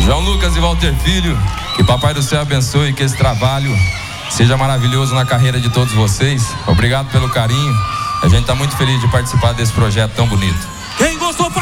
João Lucas e Walter Filho, que Papai do Céu abençoe, que esse trabalho seja maravilhoso na carreira de todos vocês. Obrigado pelo carinho. A gente está muito feliz de participar desse projeto tão bonito. Quem gostou